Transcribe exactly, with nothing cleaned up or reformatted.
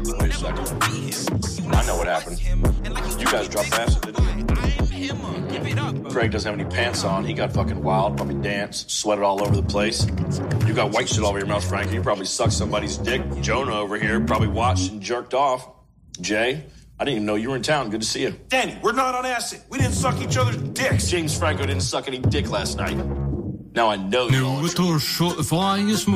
Wait a second. I know what happened. You guys dropped acid, didn't you? Greg doesn't have any pants on. He got fucking wild, probably danced, sweated all over the place. You got white shit all over your mouth, Frankie. You probably sucked somebody's dick. Jonah over here probably watched and jerked off. Jay, I didn't even know you were in town. Good to see you. Danny, we're not on acid. We didn't suck each other's dicks. James Franco didn't suck any dick last night. Now I know you. Noe tårshow, faen,